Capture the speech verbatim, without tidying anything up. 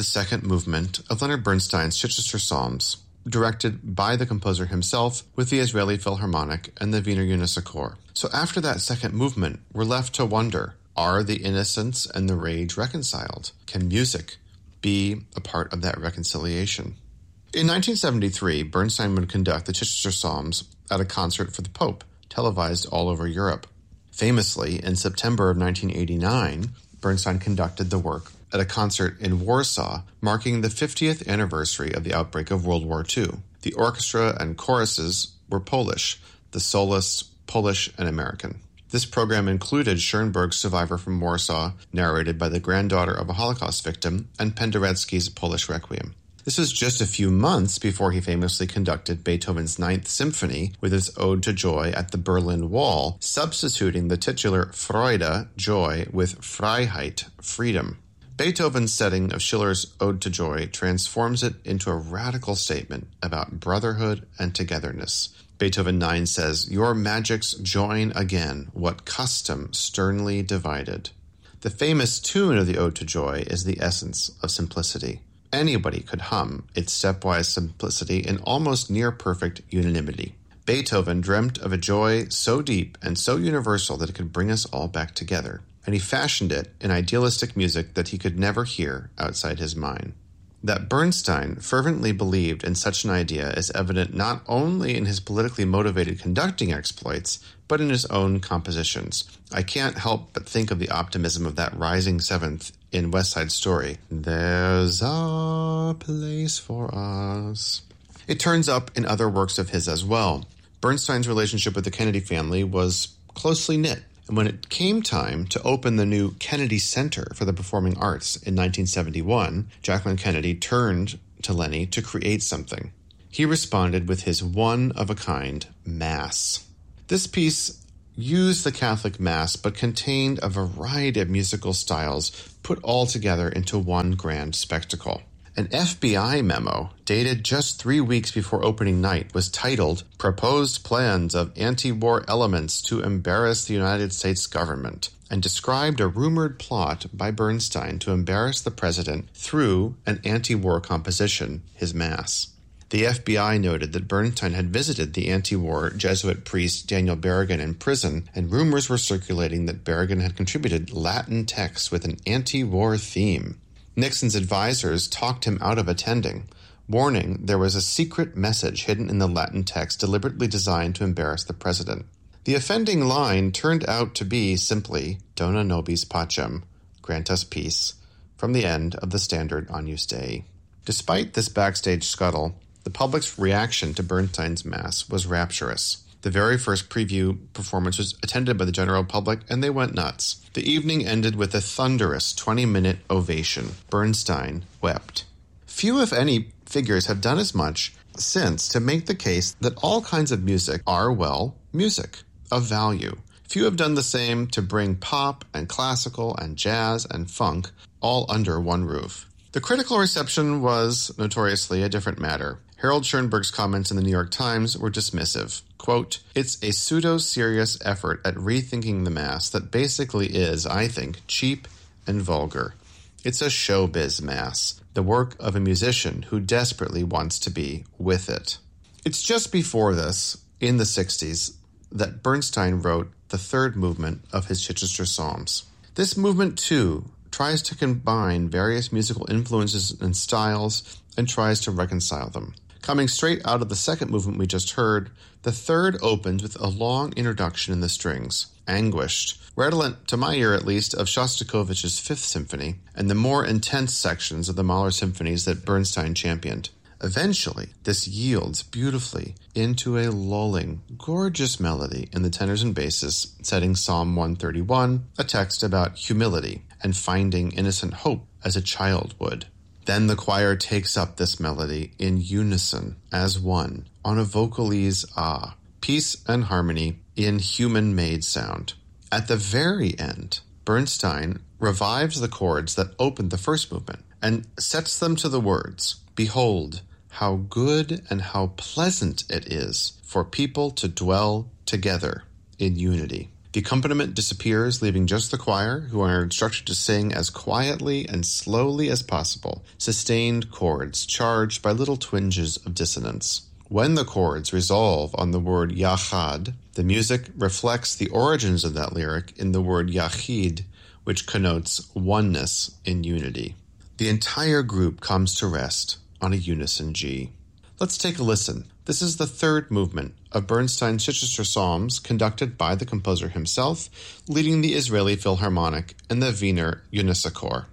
the second movement of Leonard Bernstein's Chichester Psalms, directed by the composer himself with the Israeli Philharmonic and the Wiener Unisochor. So after that second movement, we're left to wonder, are the innocence and the rage reconciled? Can music be a part of that reconciliation? In nineteen seventy-three, Bernstein would conduct the Chichester Psalms at a concert for the Pope, televised all over Europe. Famously, in September of nineteen eighty-nine, Bernstein conducted the work at a concert in Warsaw, marking the fiftieth anniversary of the outbreak of World War Two. The orchestra and choruses were Polish, the soloists Polish and American. This program included Schoenberg's Survivor from Warsaw, narrated by the granddaughter of a Holocaust victim, and Penderecki's Polish Requiem. This was just a few months before he famously conducted Beethoven's Ninth Symphony with its Ode to Joy at the Berlin Wall, substituting the titular Freude, joy, with Freiheit, freedom. Beethoven's setting of Schiller's Ode to Joy transforms it into a radical statement about brotherhood and togetherness. Beethoven nine says, "Your magics join again what custom sternly divided." The famous tune of the Ode to Joy is the essence of simplicity. Anybody could hum its stepwise simplicity in almost near-perfect unanimity. Beethoven dreamt of a joy so deep and so universal that it could bring us all back together, and he fashioned it in idealistic music that he could never hear outside his mind. That Bernstein fervently believed in such an idea is evident not only in his politically motivated conducting exploits, but in his own compositions. I can't help but think of the optimism of that rising seventh in West Side Story. There's a place for us. It turns up in other works of his as well. Bernstein's relationship with the Kennedy family was closely knit. And when it came time to open the new Kennedy Center for the Performing Arts in nineteen seventy-one, Jacqueline Kennedy turned to Lenny to create something. He responded with his one-of-a-kind Mass. This piece used the Catholic Mass but contained a variety of musical styles put all together into one grand spectacle. An F B I memo dated just three weeks before opening night was titled "Proposed Plans of Anti-War Elements to Embarrass the United States Government," and described a rumored plot by Bernstein to embarrass the president through an anti-war composition, his Mass. The F B I noted that Bernstein had visited the anti-war Jesuit priest Daniel Berrigan in prison, and rumors were circulating that Berrigan had contributed Latin texts with an anti-war theme. Nixon's advisors talked him out of attending, warning there was a secret message hidden in the Latin text deliberately designed to embarrass the president. The offending line turned out to be simply "Dona nobis pacem," grant us peace, from the end of the standard Agnus Dei. Despite this backstage scuttle, the public's reaction to Bernstein's Mass was rapturous. The very first preview performance was attended by the general public, and they went nuts. The evening ended with a thunderous twenty-minute ovation. Bernstein wept. Few, if any, figures have done as much since to make the case that all kinds of music are, well, music, of value. Few have done the same to bring pop and classical and jazz and funk all under one roof. The critical reception was, notoriously, a different matter. Harold Schoenberg's comments in the New York Times were dismissive. Quote, "It's a pseudo-serious effort at rethinking the Mass that basically is, I think, cheap and vulgar. It's a showbiz Mass, the work of a musician who desperately wants to be with it." It's just before this, in the sixties, that Bernstein wrote the third movement of his Chichester Psalms. This movement, too, tries to combine various musical influences and styles and tries to reconcile them. Coming straight out of the second movement we just heard, the third opens with a long introduction in the strings, anguished, redolent, to my ear at least, of Shostakovich's Fifth Symphony, and the more intense sections of the Mahler symphonies that Bernstein championed. Eventually, this yields beautifully into a lulling, gorgeous melody in the tenors and basses, setting Psalm one thirty-one, a text about humility and finding innocent hope as a child would. Then the choir takes up this melody in unison, as one, on a vocalese ah, peace and harmony in human-made sound. At the very end, Bernstein revives the chords that opened the first movement and sets them to the words, "Behold, how good and how pleasant it is for people to dwell together in unity." The accompaniment disappears, leaving just the choir, who are instructed to sing as quietly and slowly as possible, sustained chords charged by little twinges of dissonance. When the chords resolve on the word yachad, the music reflects the origins of that lyric in the word yachid, which connotes oneness in unity. The entire group comes to rest on a unison G. Let's take a listen. This is the third movement of Bernstein's Chichester Psalms, conducted by the composer himself, leading the Israeli Philharmonic and the Wiener Unisochor.